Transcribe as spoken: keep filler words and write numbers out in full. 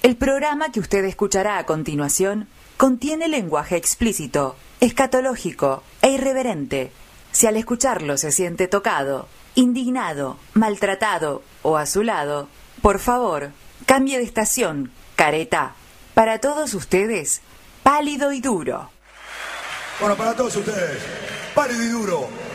El programa que usted escuchará a continuación contiene lenguaje explícito, escatológico e irreverente. Si al escucharlo se siente tocado, indignado, maltratado o azulado, por favor, cambie de estación, careta. Para todos ustedes, Pálido y Duro. Bueno, para todos ustedes, Pálido y Duro.